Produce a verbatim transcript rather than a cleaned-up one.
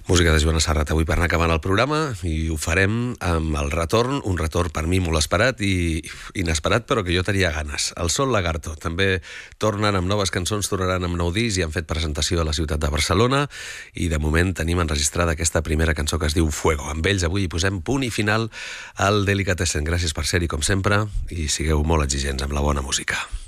Música de Joana Serrat avui per anar acabant el programa, i ho farem amb el retorn, un retorn per mi molt esperat i inesperat, però que jo tenia ganes. El Sol Lagarto també tornen amb noves cançons, tornaran amb nou discs i han fet presentació a la ciutat de Barcelona, i de moment tenim enregistrada aquesta primera cançó que es diu Fuego. Amb ells avui hi posem punt i final al Delicatessen. Gràcies per ser-hi com sempre i sigueu molt exigents amb la bona música.